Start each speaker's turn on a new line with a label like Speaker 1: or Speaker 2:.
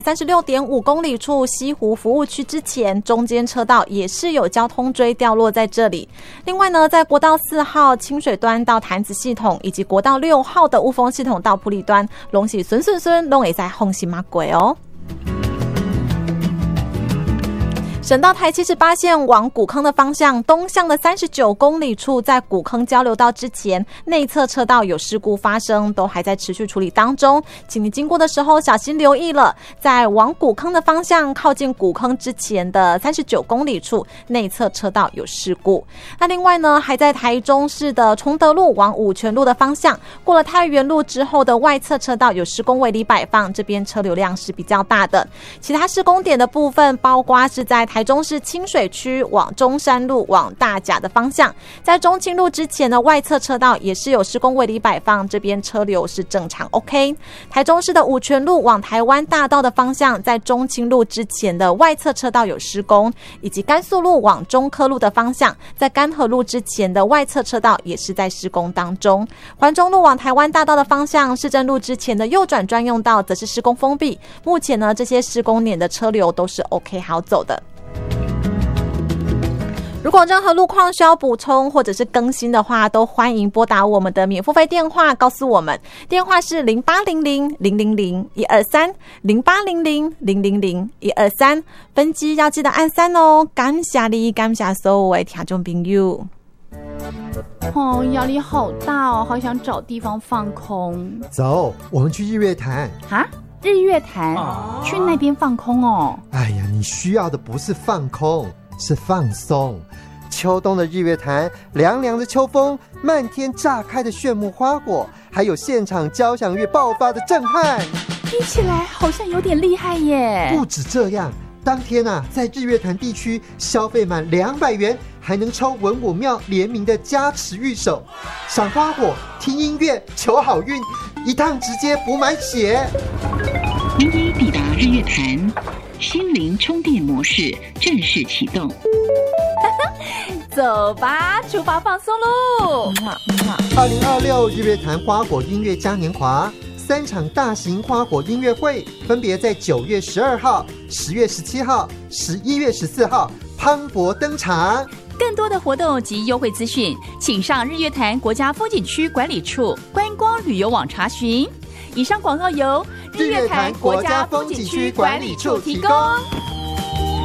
Speaker 1: 36.5公里处西湖服务区之前，中间车道也是有交通锥掉落在这里。另外呢，在国道4号清水端到潭子系统，以及国道6号的雾峰系统到埔里端，拢是顺拢会在放心马过哦。省道台78线往古坑的方向，东向的39公里处，在古坑交流道之前，内侧车道有事故发生，都还在持续处理当中，请你经过的时候小心留意了。在往古坑的方向，靠近古坑之前的39公里处，内侧车道有事故。那另外呢，还在台中市的崇德路往五权路的方向，过了太原路之后的外侧车道有施工围篱摆放，这边车流量是比较大的。其他施工点的部分，包括是在台中市清水区往中山路往大甲的方向，在中清路之前的外侧车道也是有施工围篱摆放，这边车流是正常 OK。 台中市的五权路往台湾大道的方向，在中清路之前的外侧车道有施工，以及甘肃路往中科路的方向，在甘河路之前的外侧车道也是在施工当中。环中路往台湾大道的方向，市政路之前的右转专用道则是施工封闭，目前呢这些施工点的车流都是 OK 好走的。如果任何路况需要补充或者是更新的话，都欢迎拨打我们的免付费电话告诉我们，电话是0800-000-123 0800-000-123，分机要记得按3哦。感谢你，感谢所有的听众朋友。
Speaker 2: 哦，压力好大哦，好想找地方放空。
Speaker 3: 走，我们去日月潭
Speaker 2: 啊！日月潭，去那边放空哦。
Speaker 3: 哎呀，你需要的不是放空，是放松。秋冬的日月潭，凉凉的秋风，漫天炸开的炫目花果，还有现场交响乐爆发的震撼，
Speaker 2: 听起来好像有点厉害耶。
Speaker 3: 不止这样，当天啊，在日月潭地区消费满200元，还能抽文武庙联名的加持御守，赏花火、听音乐、求好运，一趟直接补满血。
Speaker 4: 您已抵达日月潭，心灵充电模式正式启动。
Speaker 2: 走吧，出发放松喽
Speaker 3: ！2026日月潭花火音乐嘉年华，3场大型花火音乐会，分别在9月12号、10月17号、11月14号磅礴登场。
Speaker 2: 更多的活动及优惠资讯，请上日月潭国家风景区管理处观光旅游网查询。以上广告由
Speaker 3: 日月潭国家风景区管理处提供。